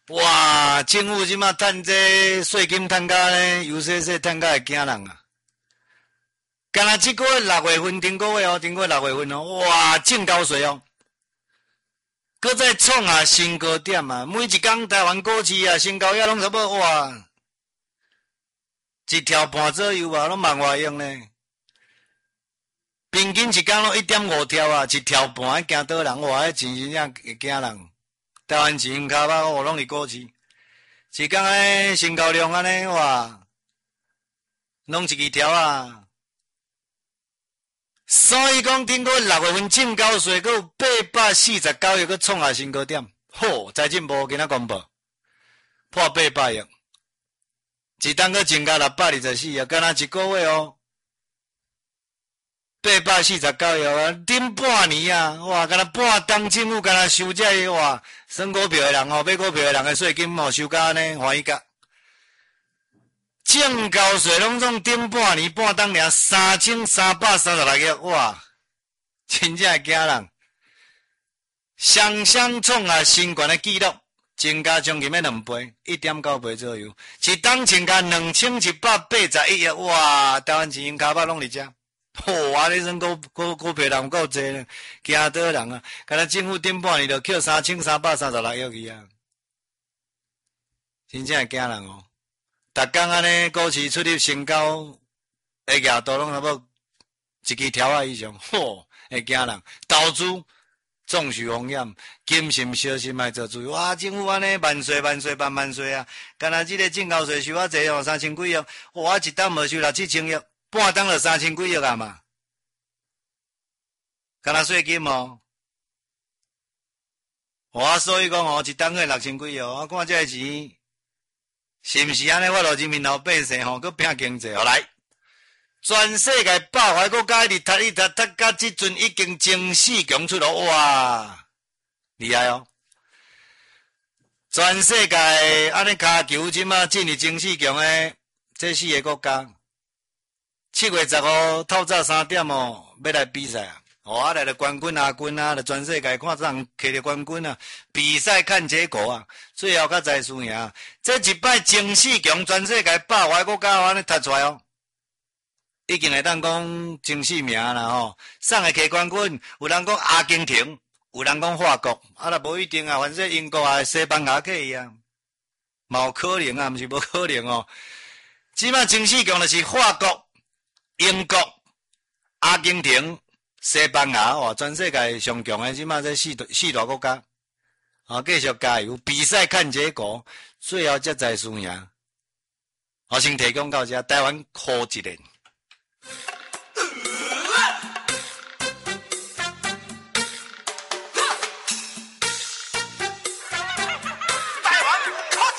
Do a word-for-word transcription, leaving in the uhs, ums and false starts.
哇，政府即马趁这税金趁甲呢，由细细趁甲会惊人啊！干那即个月六月份，顶个月哦，顶个月六月份哦，哇，正高税哦，搁再创下新高点啊！每一天台湾股市啊，成交额拢差不多哇，一条半左右啊，拢万外亿呢。平均一天拢一点五条啊，一条半惊倒人，哇，迄钱真正会惊人。台湾钱卡巴哦，拢是股市，一天诶成交量安尼哇，拢一支条啊。所以讲，顶个六月份正交税，佮有八百四十九亿，佮创下新高点。好，财政部今仔公布破八百亿，一单佮增加六百二十四亿，干那一个月哦。八百四十九亿啊，顶半年啊，哇，敢若半当政府敢若收这个哇，选股票的人哦，买股票的人的税金哦，收甲安尼欢喜甲。正交税拢总顶半年半当尔三千三百三十六亿，哇，真正会惊人。双双创下新高的纪录，增加将近要两倍，一点九倍左右，一当增加两千一百八十一亿，哇，台湾钱卡巴拢伫遮。吼、啊！你算股股股票人够济呢，惊倒人啊！敢若政府顶半年就扣三千三百三十六亿去啊，真正会惊人哦！逐工安尼股市出入成交的额度拢差不多一支条啊以上，吼，会惊人。投资总是风险，谨慎小心爱做注意。哇！政府安尼万岁万岁万万岁啊！敢若即个正交税收啊济哦，三千几亿，哇！一单无收六七千亿。半当就三千几亿啊嘛，敢若税金哦，我所以讲哦，一当个六千几亿哦，我看这个钱是毋是安尼？我老人民老百姓吼，佮拼经济哦来，全世界百怀国家一直读一读读到即阵已经正式强出咯，哇，厉害哦！全世界安尼骹球即马进入正式强诶，这四个国家。七月十号透早三点哦，要来比赛啊！哦，啊来了冠军亚军啊，来全世界看人摕着冠军啊！比赛看结果啊，最后较才输赢。这一摆正式强，全世界百外国家安尼踢出来哦，已经会当讲正式名啦吼。送会摕冠军，有人讲阿根廷，有人讲法国，啊，若无一定啊，反正英国啊、西班牙可以啊，嘛有可能啊，毋是无可能哦。即摆正式强就是法国。英国、阿根廷、西班牙，哇，全世界上强的，即马这四大四大国家，啊，继续加油，比赛看结果，最后才知输赢。我先提供到这，台湾好一点。